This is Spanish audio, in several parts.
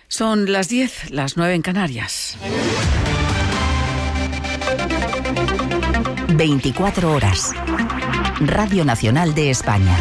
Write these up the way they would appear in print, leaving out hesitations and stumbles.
Son las 10, las 9 en Canarias. 24 horas. Radio Nacional de España.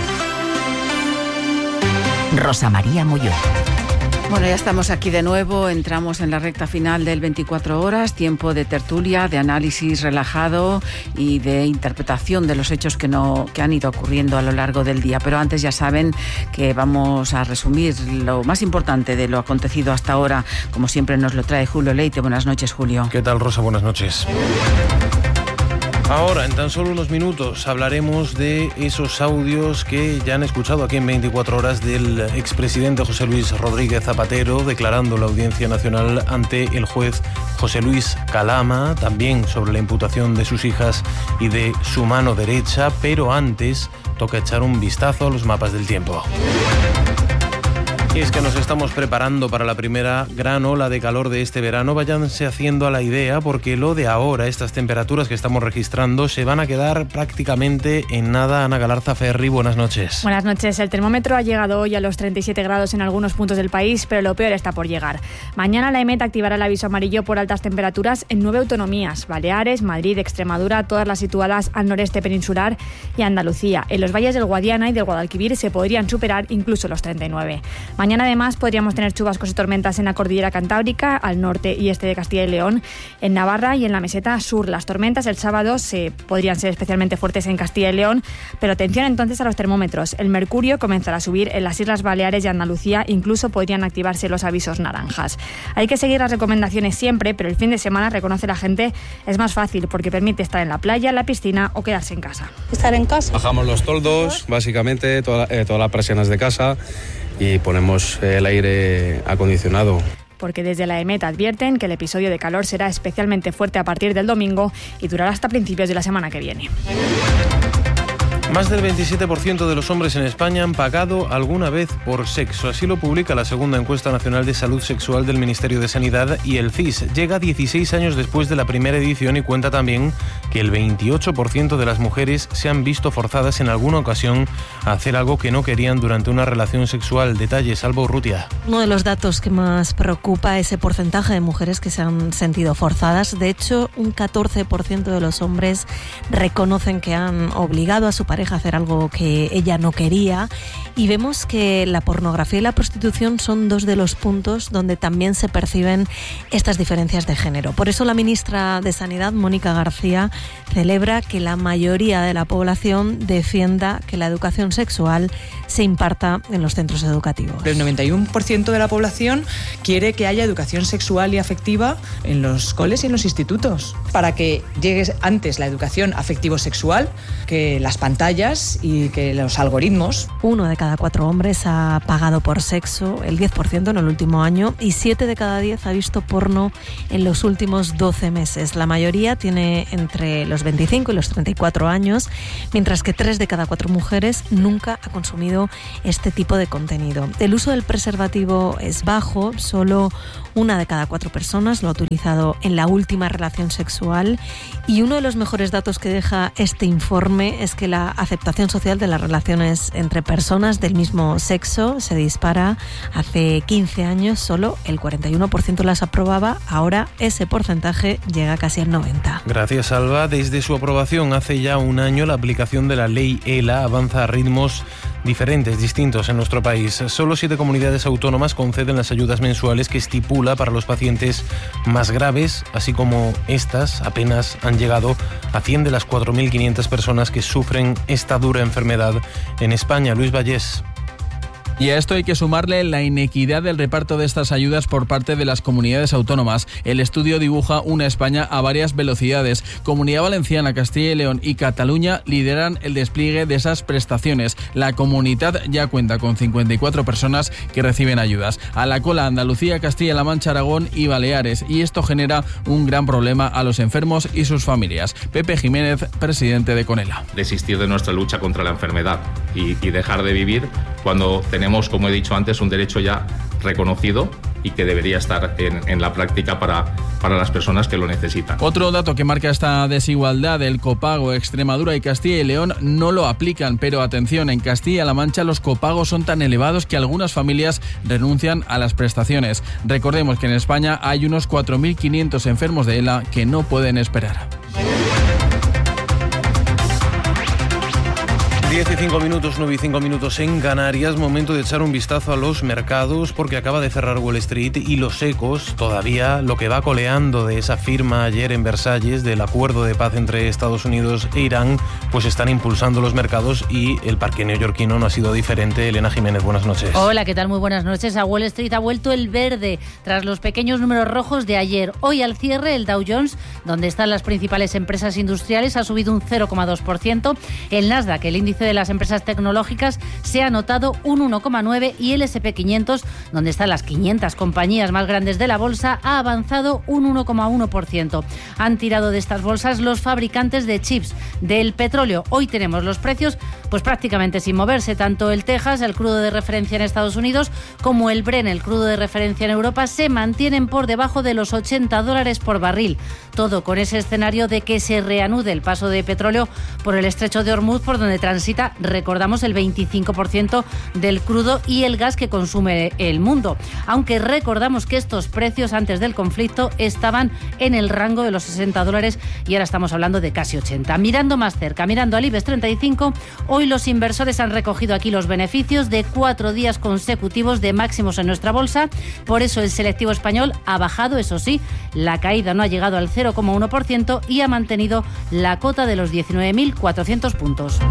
Rosa María Molló. Bueno, ya estamos aquí de nuevo, entramos en la recta final del 24 horas, tiempo de tertulia, de análisis relajado y de interpretación de los hechos que han ido ocurriendo a lo largo del día. Pero antes ya saben que vamos a resumir lo más importante de lo acontecido hasta ahora. Como siempre nos lo trae Julio Leite. Buenas noches, Julio. ¿Qué tal, Rosa? Buenas noches. Ahora, en tan solo unos minutos, hablaremos de esos audios que ya han escuchado aquí en 24 horas del expresidente José Luis Rodríguez Zapatero declarando la Audiencia Nacional ante el juez José Luis Calama, también sobre la imputación de sus hijas y de su mano derecha, pero antes toca echar un vistazo a los mapas del tiempo. Y es que nos estamos preparando para la primera gran ola de calor de este verano. Váyanse haciendo a la idea, porque lo de ahora, estas temperaturas que estamos registrando, se van a quedar prácticamente en nada. Ana Galarza Ferri, buenas noches. Buenas noches. El termómetro ha llegado hoy a los 37 grados en algunos puntos del país, pero lo peor está por llegar. Mañana la EMET activará el aviso amarillo por altas temperaturas en 9 autonomías: Baleares, Madrid, Extremadura, todas las situadas al noreste peninsular y Andalucía. En los valles del Guadiana y del Guadalquivir se podrían superar incluso los 39. Mañana además podríamos tener chubascos y tormentas en la cordillera cantábrica, al norte y este de Castilla y León, en Navarra y en la meseta sur. Las tormentas el sábado podrían ser especialmente fuertes en Castilla y León, pero atención entonces a los termómetros. El mercurio comenzará a subir en las Islas Baleares y Andalucía, incluso podrían activarse los avisos naranjas. Hay que seguir las recomendaciones siempre, pero el fin de semana, reconoce la gente, es más fácil porque permite estar en la playa, en la piscina o quedarse en casa. Estar en casa. Bajamos los toldos, básicamente, todas las persianas de casa, y ponemos el aire acondicionado. Porque desde la EMET advierten que el episodio de calor será especialmente fuerte a partir del domingo y durará hasta principios de la semana que viene. Más del 27% de los hombres en España han pagado alguna vez por sexo. Así lo publica la segunda encuesta nacional de salud sexual del Ministerio de Sanidad y el CIS. Llega 16 años después de la primera edición y cuenta también que el 28% de las mujeres se han visto forzadas en alguna ocasión a hacer algo que no querían durante una relación sexual. Detalles, Alba Urrutia. Uno de los datos que más preocupa es ese porcentaje de mujeres que se han sentido forzadas. De hecho, un 14% de los hombres reconocen que han obligado a su pareja a hacer algo que ella no quería, y vemos que la pornografía y la prostitución son dos de los puntos donde también se perciben estas diferencias de género. Por eso la ministra de Sanidad, Mónica García, celebra que la mayoría de la población defienda que la educación sexual se imparta en los centros educativos. El 91% de la población quiere que haya educación sexual y afectiva en los coles y en los institutos, para que llegue antes la educación afectivo-sexual que las pantallas y que los algoritmos. 1 de cada 4 hombres ha pagado por sexo, el 10% en el último año, y 7 de cada 10 ha visto porno en los últimos 12 meses. La mayoría tiene entre los 25 y los 34 años, mientras que 3 de cada 4 mujeres nunca ha consumido este tipo de contenido. El uso del preservativo es bajo, solo 1 de cada 4 personas lo ha utilizado en la última relación sexual, y uno de los mejores datos que deja este informe es que la aceptación social de las relaciones entre personas del mismo sexo se dispara. Hace 15 años solo el 41% las aprobaba, ahora ese porcentaje llega casi al 90%. Gracias, Alba. Desde su aprobación hace ya un año, la aplicación de la ley ELA avanza a ritmos distintos en nuestro país. Solo 7 comunidades autónomas conceden las ayudas mensuales que estipula para los pacientes más graves, así como estas apenas han llegado a 100 de las 4.500 personas que sufren esta dura enfermedad en España. Luis Vallés. Y a esto hay que sumarle la inequidad del reparto de estas ayudas por parte de las comunidades autónomas. El estudio dibuja una España a varias velocidades. Comunidad Valenciana, Castilla y León y Cataluña lideran el despliegue de esas prestaciones. La Comunidad ya cuenta con 54 personas que reciben ayudas. A la cola Andalucía, Castilla-La Mancha, Aragón y Baleares. Y esto genera un gran problema a los enfermos y sus familias. Pepe Jiménez, presidente de Conela. Desistir de nuestra lucha contra la enfermedad y dejar de vivir cuando tenemos, como he dicho antes, un derecho ya reconocido y que debería estar en la práctica para las personas que lo necesitan. Otro dato que marca esta desigualdad: el copago. Extremadura y Castilla y León no lo aplican, pero atención, en Castilla-La Mancha los copagos son tan elevados que algunas familias renuncian a las prestaciones. Recordemos que en España hay unos 4.500 enfermos de ELA que no pueden esperar. 15 minutos, 9 y 5 minutos en Canarias. Momento de echar un vistazo a los mercados porque acaba de cerrar Wall Street y los ecos, todavía lo que va coleando de esa firma ayer en Versalles del acuerdo de paz entre Estados Unidos e Irán, pues están impulsando los mercados y el parque neoyorquino no ha sido diferente. Elena Jiménez, buenas noches. Hola, ¿qué tal? Muy buenas noches. A Wall Street ha vuelto el verde tras los pequeños números rojos de ayer. Hoy al cierre el Dow Jones, donde están las principales empresas industriales, ha subido un 0,2%. El Nasdaq, el índice de las empresas tecnológicas, se ha anotado un 1,9% y el S&P 500, donde están las 500 compañías más grandes de la bolsa, ha avanzado un 1,1%. Han tirado de estas bolsas los fabricantes de chips del petróleo. Hoy tenemos los precios pues prácticamente sin moverse. Tanto el Texas, el crudo de referencia en Estados Unidos, como el Brent, el crudo de referencia en Europa, se mantienen por debajo de los $80 por barril. Todo con ese escenario de que se reanude el paso de petróleo por el estrecho de Hormuz, por donde transita, recordamos, el 25% del crudo y el gas que consume el mundo. Aunque recordamos que estos precios antes del conflicto estaban en el rango de los $60 y ahora estamos hablando de casi 80. Mirando más cerca, mirando al IBEX 35, hoy los inversores han recogido aquí los beneficios de 4 días consecutivos de máximos en nuestra bolsa. Por eso el selectivo español ha bajado, eso sí, la caída no ha llegado al 0,1% y ha mantenido la cota de los 19.400 puntos.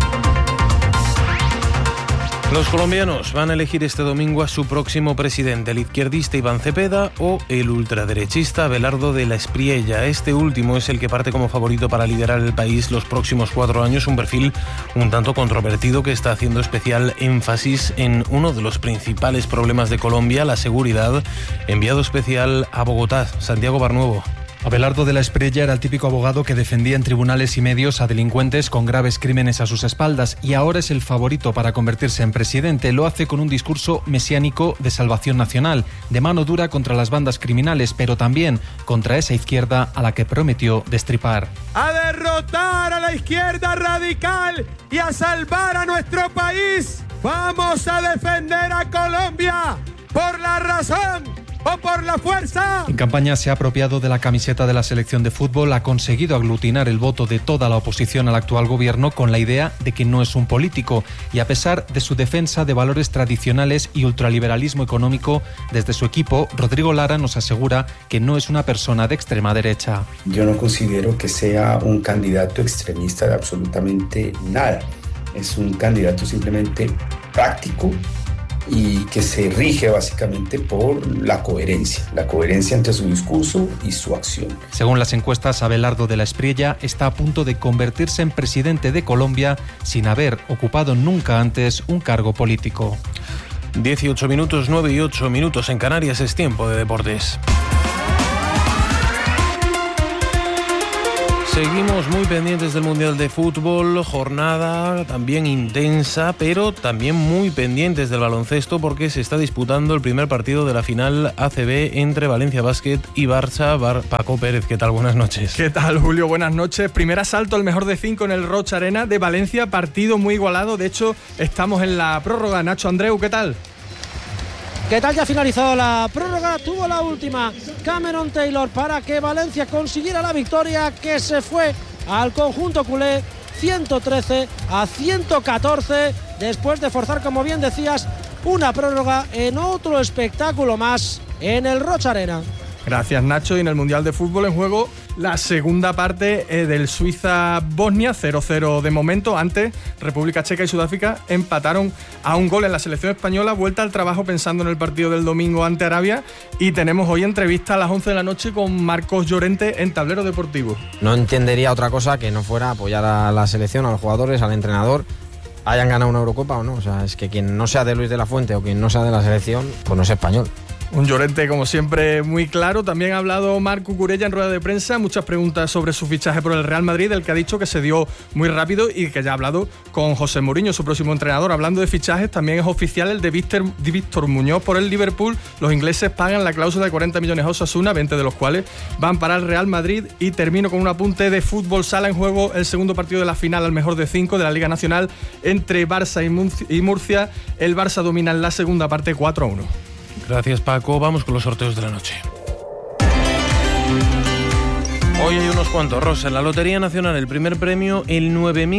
Los colombianos van a elegir este domingo a su próximo presidente, el izquierdista Iván Cepeda o el ultraderechista Abelardo de la Espriella. Este último es el que parte como favorito para liderar el país los próximos 4 años, un perfil un tanto controvertido que está haciendo especial énfasis en uno de los principales problemas de Colombia, la seguridad. Enviado especial a Bogotá, Santiago Barnuevo. Abelardo de la Espriella era el típico abogado que defendía en tribunales y medios a delincuentes con graves crímenes a sus espaldas y ahora es el favorito para convertirse en presidente. Lo hace con un discurso mesiánico de salvación nacional, de mano dura contra las bandas criminales, pero también contra esa izquierda a la que prometió destripar. A derrotar a la izquierda radical y a salvar a nuestro país. Vamos a defender a Colombia por la razón o por la fuerza. En campaña se ha apropiado de la camiseta de la selección de fútbol, ha conseguido aglutinar el voto de toda la oposición al actual gobierno con la idea de que no es un político y a pesar de su defensa de valores tradicionales y ultraliberalismo económico, desde su equipo, Rodrigo Lara nos asegura que no es una persona de extrema derecha. Yo no considero que sea un candidato extremista de absolutamente nada. Es un candidato simplemente práctico y que se rige básicamente por la coherencia entre su discurso y su acción. Según las encuestas, Abelardo de la Espriella está a punto de convertirse en presidente de Colombia sin haber ocupado nunca antes un cargo político. 18 minutos, 9 y 8 minutos en Canarias, es tiempo de deportes. Seguimos muy pendientes del Mundial de Fútbol, jornada también intensa, pero también muy pendientes del baloncesto porque se está disputando el primer partido de la final ACB entre Valencia Basket y Barça. Paco Pérez, ¿qué tal? Buenas noches. ¿Qué tal, Julio? Buenas noches. Primer asalto al mejor de 5 en el Roig Arena de Valencia, partido muy igualado. De hecho, estamos en la prórroga. Nacho Andreu, ¿qué tal? ¿Qué tal? Ya ha finalizado la prórroga, tuvo la última Cameron Taylor para que Valencia consiguiera la victoria que se fue al conjunto culé 113-114 después de forzar, como bien decías, una prórroga en otro espectáculo más en el Roig Arena. Gracias, Nacho. Y en el Mundial de Fútbol en juego la segunda parte del Suiza-Bosnia, 0-0 de momento. Antes, República Checa y Sudáfrica empataron a un gol en la selección española. Vuelta al trabajo pensando en el partido del domingo ante Arabia. Y tenemos hoy entrevista a las 11 de la noche con Marcos Llorente en Tablero Deportivo. No entendería otra cosa que no fuera apoyar a la selección, a los jugadores, al entrenador, hayan ganado una Eurocopa o no. O sea, es que quien no sea de Luis de la Fuente o quien no sea de la selección, pues no es español. Un Llorente, como siempre, muy claro. También ha hablado Marc Cucurella en rueda de prensa. Muchas preguntas sobre su fichaje por el Real Madrid, el que ha dicho que se dio muy rápido y que ya ha hablado con José Mourinho, su próximo entrenador. Hablando de fichajes, también es oficial el de Víctor Muñoz por el Liverpool. Los ingleses pagan la cláusula de 40 millones a Osasuna, 20 de los cuales van para el Real Madrid. Y termino con un apunte de fútbol sala. En juego el segundo partido de la final al mejor de 5 de la Liga Nacional entre Barça y Murcia. El Barça domina en la segunda parte 4-1. Gracias, Paco. Vamos con los sorteos de la noche. Hoy hay unos cuantos, Rosa. En la Lotería Nacional, el primer premio, el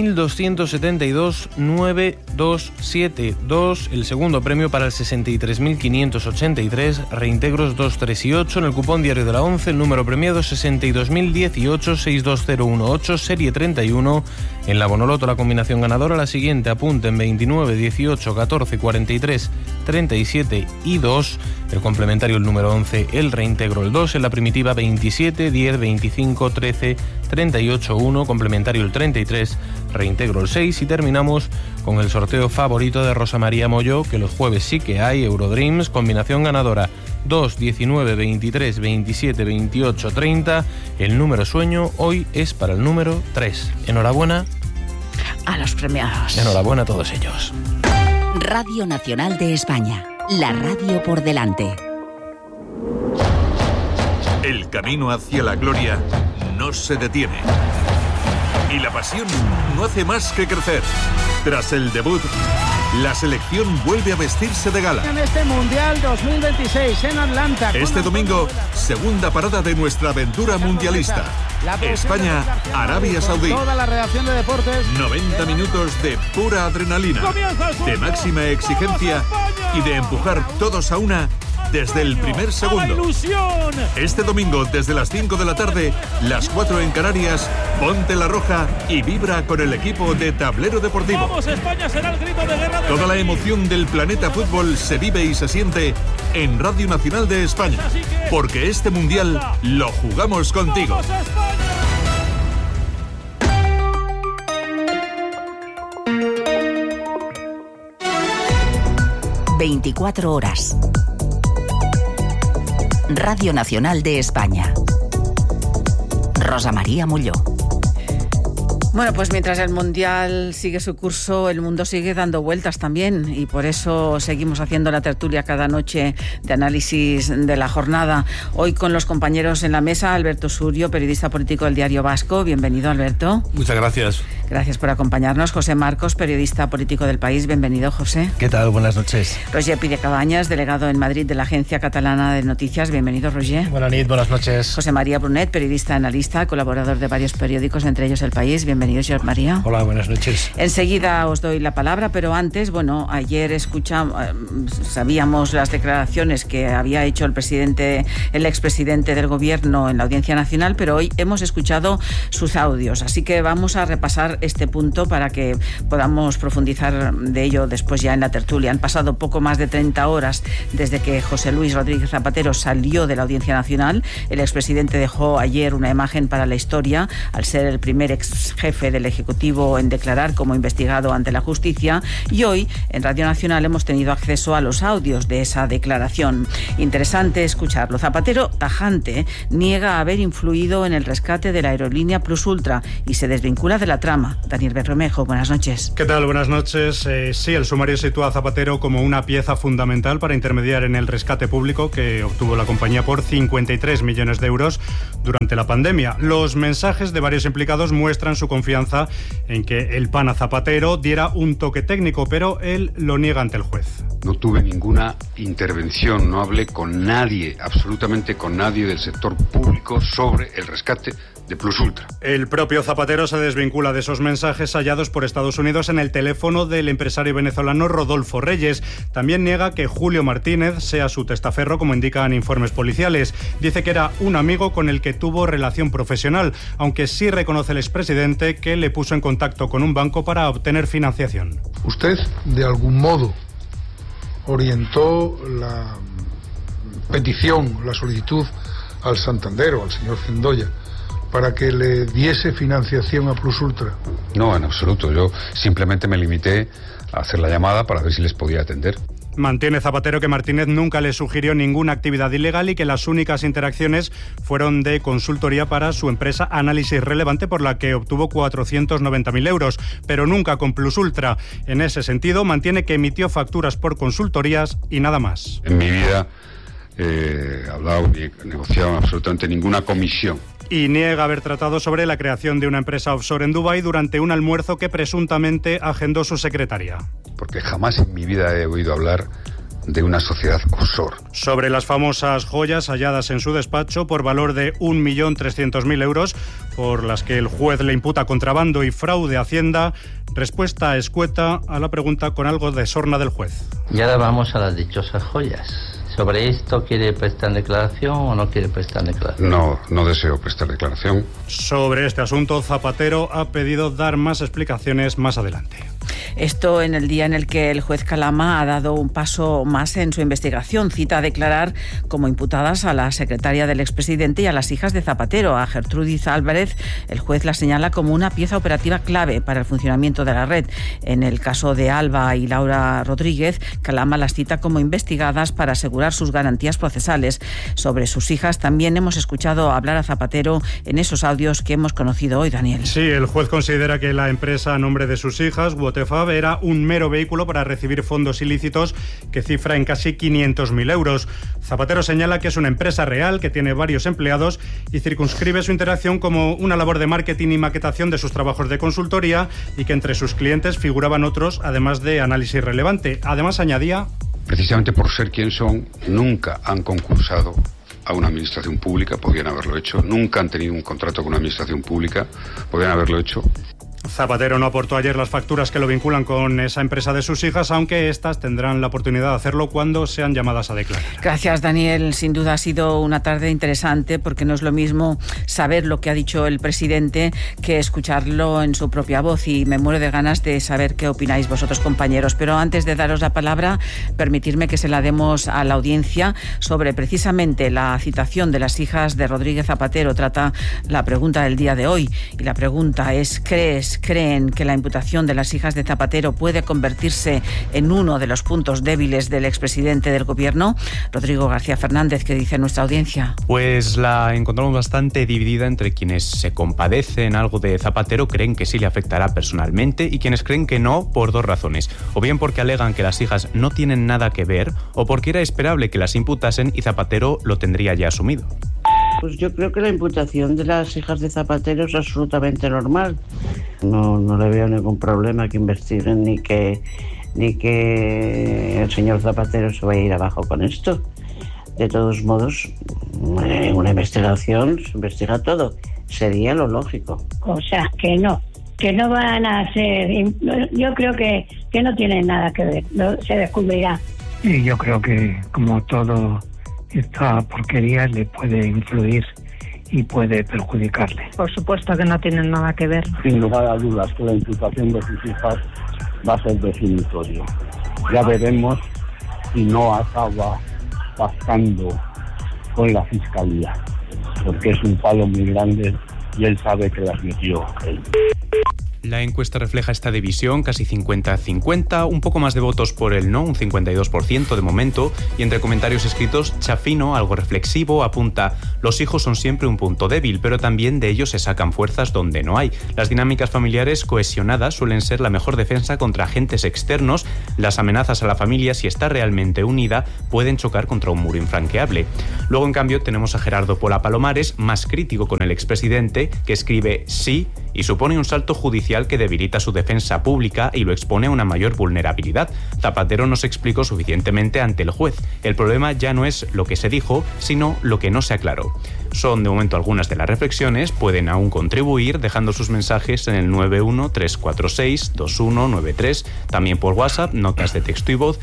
9.272.9272. El segundo premio para el 63.583, reintegros 238. En el cupón diario de la 11, el número premiado 62.018-62018, serie 31. En la Bonoloto, la combinación ganadora, la siguiente, apunten: 29, 18, 14, 43, 37 y 2. El complementario, el número 11, el reintegro, el 2. En la primitiva, 27, 10, 25, 13, 38, 1, complementario el 33, reintegro el 6 y terminamos con el sorteo favorito de Rosa María Molló, que los jueves sí que hay, Eurodreams, combinación ganadora 2, 19, 23, 27, 28, 30. El número sueño hoy es para el número 3. Enhorabuena a los premiados. Enhorabuena a todos ellos. Radio Nacional de España, la radio por delante. El camino hacia la gloria no se detiene. Y la pasión no hace más que crecer. Tras el debut, la selección vuelve a vestirse de gala. En este Mundial 2026 en Atlanta. Este domingo, segunda parada de nuestra aventura mundialista. España, Arabia Saudí. Toda la redacción de deportes. 90 minutos de pura adrenalina, de máxima exigencia y de empujar todos a una desde el primer segundo. Este domingo, desde las 5 de la tarde, las 4 en Canarias, ponte la roja y vibra con el equipo de Tablero Deportivo. ¡Vamos, España! Será el grito de guerra. Toda la emoción del planeta fútbol se vive y se siente en Radio Nacional de España, porque este mundial lo jugamos contigo. ¡Vamos, España! 24 horas. Radio Nacional de España. Rosa María Molló. Bueno, pues mientras el Mundial sigue su curso, el mundo sigue dando vueltas también, y por eso seguimos haciendo la tertulia cada noche de análisis de la jornada. Hoy con los compañeros en la mesa, Alberto Surio, periodista político del Diario Vasco. Bienvenido, Alberto. Muchas gracias. Gracias por acompañarnos. José Marcos, periodista político del País. Bienvenido, José. ¿Qué tal? Buenas noches. Roger Pidecabañas, delegado en Madrid de la Agencia Catalana de Noticias. Bienvenido, Roger. Buenas noches. José María Brunet, periodista analista, colaborador de varios periódicos, entre ellos El País. Bienvenido, Josep María. Hola, buenas noches. Enseguida os doy la palabra, pero antes, ayer sabíamos las declaraciones que había hecho el expresidente del Gobierno en la Audiencia Nacional, pero hoy hemos escuchado sus audios, así que vamos a repasar este punto para que podamos profundizar de ello después ya en la tertulia. Han pasado poco más de 30 horas desde que José Luis Rodríguez Zapatero salió de la Audiencia Nacional. El expresidente dejó ayer una imagen para la historia al ser el primer ex jefe del Ejecutivo en declarar como investigado ante la justicia, y hoy en Radio Nacional hemos tenido acceso a los audios de esa declaración. Interesante escucharlo. Zapatero, tajante, niega haber influido en el rescate de la aerolínea Plus Ultra y se desvincula de la trama. Daniel Bermejo, buenas noches. ¿Qué tal? Buenas noches. Sí, el sumario sitúa a Zapatero como una pieza fundamental para intermediar en el rescate público que obtuvo la compañía por 53 millones de euros durante la pandemia. Los mensajes de varios implicados muestran su confianza en que el pana Zapatero diera un toque técnico, pero él lo niega ante el juez. No tuve ninguna intervención, no hablé con nadie, absolutamente con nadie del sector público sobre el rescate de Plus Ultra. El propio Zapatero se desvincula de esos mensajes hallados por Estados Unidos en el teléfono del empresario venezolano Rodolfo Reyes. También niega que Julio Martínez sea su testaferro, como indican informes policiales. Dice que era un amigo con el que tuvo relación profesional, aunque sí reconoce el expresidente que le puso en contacto con un banco para obtener financiación. Usted, de algún modo, orientó la petición, la solicitud al Santander o al señor Zendoya para que le diese financiación a Plus Ultra. No, en absoluto. Yo simplemente me limité a hacer la llamada para ver si les podía atender. Mantiene Zapatero que Martínez nunca le sugirió ninguna actividad ilegal y que las únicas interacciones fueron de consultoría para su empresa Análisis Relevante, por la que obtuvo 490.000 euros, pero nunca con Plus Ultra. En ese sentido, mantiene que emitió facturas por consultorías y nada más. En mi vida he hablado ni negociado absolutamente ninguna comisión. Y niega haber tratado sobre la creación de una empresa offshore en Dubái durante un almuerzo que presuntamente agendó su secretaria. Porque jamás en mi vida he oído hablar de una sociedad offshore. Sobre las famosas joyas halladas en su despacho por valor de 1.300.000 euros, por las que el juez le imputa contrabando y fraude a Hacienda, respuesta escueta a la pregunta con algo de sorna del juez. Y ahora vamos a las dichosas joyas. ¿Sobre esto quiere prestar declaración o no quiere prestar declaración? No deseo prestar declaración. Sobre este asunto, Zapatero ha pedido dar más explicaciones más adelante. Esto en el día en el que el juez Calama ha dado un paso más en su investigación. Cita a declarar como imputadas a la secretaria del expresidente y a las hijas de Zapatero. A Gertrudis Álvarez, el juez la señala como una pieza operativa clave para el funcionamiento de la red. En el caso de Alba y Laura Rodríguez, Calama las cita como investigadas para asegurar sus garantías procesales. Sobre sus hijas también hemos escuchado hablar a Zapatero en esos audios que hemos conocido hoy, Daniel. Sí, el juez considera que la empresa a nombre de sus hijas, Wotefab, era un mero vehículo para recibir fondos ilícitos que cifra en casi 500.000 euros. Zapatero señala que es una empresa real, que tiene varios empleados y circunscribe su interacción como una labor de marketing y maquetación de sus trabajos de consultoría y que entre sus clientes figuraban otros, además de Análisis Relevante. Además, añadía: precisamente por ser quien son, nunca han concursado a una administración pública, podían haberlo hecho, nunca han tenido un contrato con una administración pública, podían haberlo hecho. Zapatero no aportó ayer las facturas que lo vinculan con esa empresa de sus hijas, aunque estas tendrán la oportunidad de hacerlo cuando sean llamadas a declarar. Gracias, Daniel. Sin duda ha sido una tarde interesante, porque no es lo mismo saber lo que ha dicho el presidente que escucharlo en su propia voz, y me muero de ganas de saber qué opináis vosotros, compañeros. Pero antes de daros la palabra, permitirme que se la demos a la audiencia sobre precisamente la citación de las hijas de Rodríguez Zapatero. Trata la pregunta del día de hoy, y la pregunta es: ¿Creen que la imputación de las hijas de Zapatero puede convertirse en uno de los puntos débiles del expresidente del gobierno? Rodrigo García Fernández, ¿qué dice nuestra audiencia? Pues la encontramos bastante dividida entre quienes se compadecen algo de Zapatero, creen que sí le afectará personalmente, y quienes creen que no, por dos razones. O bien porque alegan que las hijas no tienen nada que ver, o porque era esperable que las imputasen y Zapatero lo tendría ya asumido. Pues yo creo que la imputación de las hijas de Zapatero es absolutamente normal. No le veo ningún problema que investiguen ni que el señor Zapatero se vaya a ir abajo con esto. De todos modos, en una investigación se investiga todo. Sería lo lógico. O sea, que no van a ser... Yo creo que no tienen nada que ver, se descubrirá. Y yo creo que, como todo, esta porquería le puede influir y puede perjudicarle. Por supuesto que no tienen nada que ver. Sin lugar a dudas que la imputación de sus hijas va a ser definitorio. Ya veremos si no acaba pactando con la Fiscalía, porque es un palo muy grande y él sabe que las metió él. La encuesta refleja esta división, casi 50-50, un poco más de votos por el no, un 52% de momento, y entre comentarios escritos, Chafino, algo reflexivo, apunta: los hijos son siempre un punto débil, pero también de ellos se sacan fuerzas donde no hay. Las dinámicas familiares cohesionadas suelen ser la mejor defensa contra agentes externos. Las amenazas a la familia, si está realmente unida, pueden chocar contra un muro infranqueable. Luego, en cambio, tenemos a Gerardo Pola Palomares, más crítico con el expresidente, que escribe sí y supone un salto judicial que debilita su defensa pública y lo expone a una mayor vulnerabilidad. Zapatero no se explicó suficientemente ante el juez. El problema ya no es lo que se dijo, sino lo que no se aclaró. Son de momento algunas de las reflexiones. Pueden aún contribuir dejando sus mensajes en el 913462193, también por WhatsApp, notas de texto y voz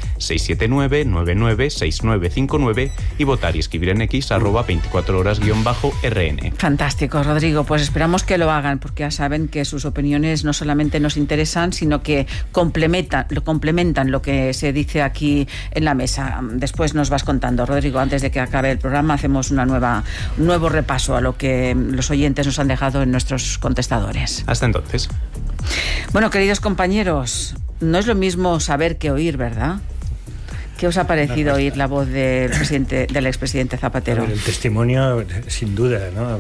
679996959, y votar y escribir en X @24horas_RN. Fantástico, Rodrigo. Pues esperamos que lo hagan, porque ya saben que sus opiniones no solamente nos interesan, sino que complementan lo que se dice aquí en la mesa. Después nos vas contando, Rodrigo. Antes de que acabe el programa, hacemos un nuevo repaso a lo que los oyentes nos han dejado en nuestros contestadores. Hasta entonces. Bueno, queridos compañeros, no es lo mismo saber que oír, ¿verdad? ¿Qué os ha parecido oír la voz del expresidente Zapatero? El testimonio, sin duda, ¿no?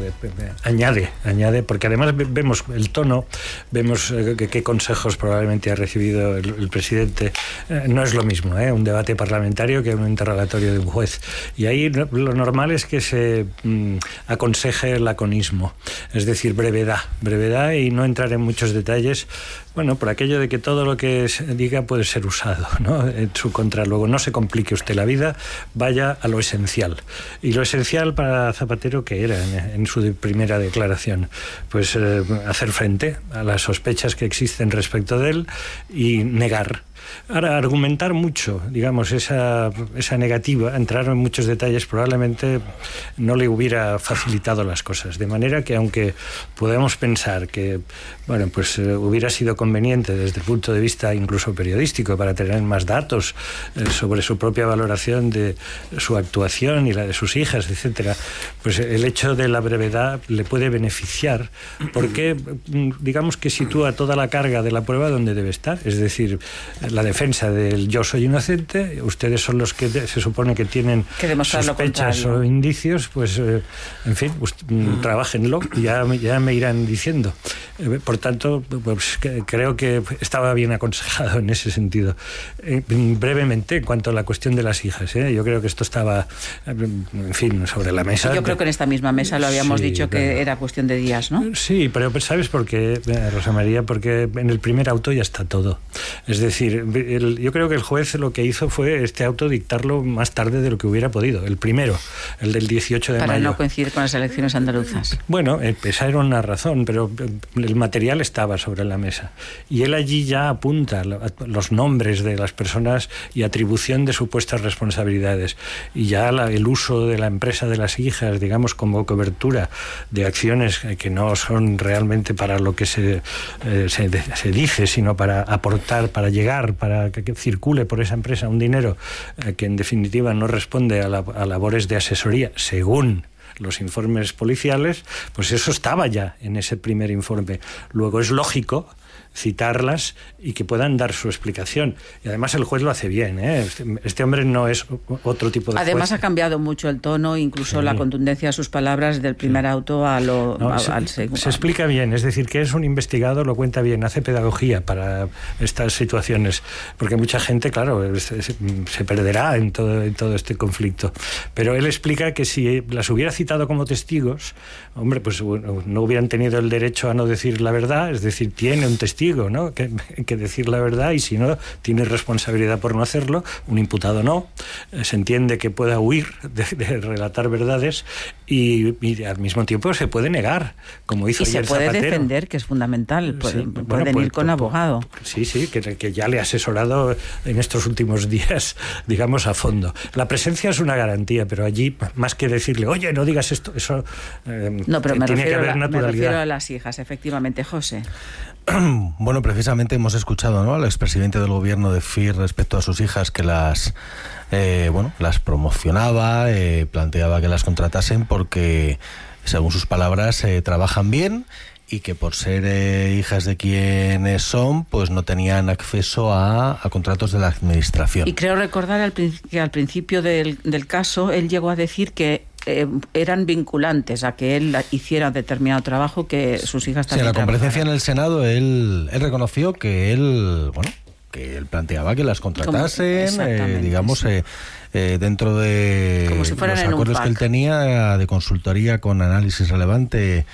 Añade, porque además vemos el tono, vemos qué consejos probablemente ha recibido el presidente. No es lo mismo, un debate parlamentario que un interrogatorio de un juez. Y ahí lo normal es que se aconseje el laconismo, es decir, brevedad y no entrar en muchos detalles. Bueno, por aquello de que todo lo que se diga puede ser usado, ¿no? En su contra. Luego, no se complique usted la vida, vaya a lo esencial. Y lo esencial para Zapatero, ¿qué era en su primera declaración? Pues hacer frente a las sospechas que existen respecto de él y negar. Ahora, argumentar mucho, digamos, esa negativa, entrar en muchos detalles, probablemente no le hubiera facilitado las cosas. De manera que, aunque podemos pensar que, bueno, pues hubiera sido conveniente desde el punto de vista incluso periodístico para tener más datos sobre su propia valoración de su actuación y la de sus hijas, etcétera, pues el hecho de la brevedad le puede beneficiar porque, digamos, que sitúa toda la carga de la prueba donde debe estar, es decir, la defensa del yo soy inocente, ustedes son los que se supone que tienen sospechas o indicios, pues en fin, trabájenlo y ya me irán diciendo. Por tanto, pues creo que estaba bien aconsejado en ese sentido. Brevemente, en cuanto a la cuestión de las hijas, yo creo que esto estaba, en fin, sobre la mesa. Yo creo que en esta misma mesa lo habíamos dicho que era cuestión de días, ¿no? Sí, pero ¿sabes por qué, Rosa María? Porque en el primer auto ya está todo. Es decir, yo creo que el juez lo que hizo fue este auto dictarlo más tarde de lo que hubiera podido. El primero, el del 18 de mayo. Para no coincidir con las elecciones andaluzas. Bueno, esa era una razón, pero el material estaba sobre la mesa. Y él allí ya apunta los nombres de las personas y atribución de supuestas responsabilidades. Y ya el uso de la empresa de las hijas, digamos, como cobertura de acciones que no son realmente para lo que se dice, sino para aportar, para llegar, para que circule por esa empresa un dinero que en definitiva no responde a labores de asesoría, según los informes policiales, pues eso estaba ya en ese primer informe. Luego es lógico citarlas y que puedan dar su explicación. Y además el juez lo hace bien, ¿eh? Este hombre no es otro tipo de Además juez. Ha cambiado mucho el tono, incluso la contundencia de sus palabras del primer auto al segundo. Se explica bien, es decir, que es un investigado, lo cuenta bien, hace pedagogía para estas situaciones, porque mucha gente, claro, se perderá en todo este conflicto. Pero él explica que si las hubiera citado como testigos, hombre, pues no hubieran tenido el derecho a no decir la verdad, es decir, tiene un testigo, ¿no? que decir la verdad, y si no, tiene responsabilidad por no hacerlo. Un imputado no. Se entiende que pueda huir de relatar verdades y al mismo tiempo se puede negar, como hizo ayer Zapatero. Y se puede defender, que es fundamental. Pueden ir con abogado. Sí, que ya le ha asesorado en estos últimos días, digamos, a fondo. La presencia es una garantía, pero allí, más que decirle, oye, no digas esto, eso no, pero me tiene que haber naturalidad. Me refiero a las hijas, efectivamente, José. Bueno, precisamente hemos escuchado, ¿no?, al expresidente del gobierno decir respecto a sus hijas que las promocionaba, planteaba que las contratasen porque, según sus palabras, trabajan bien y que por ser hijas de quienes son, pues no tenían acceso a contratos de la administración. Y creo recordar que al principio del caso él llegó a decir que eran vinculantes a que él hiciera determinado trabajo que sus hijas también. Sí, en la comparecencia en el Senado él reconoció que él planteaba que las contratasen, digamos, dentro de como si fueran los acuerdos que él tenía de consultoría con análisis relevante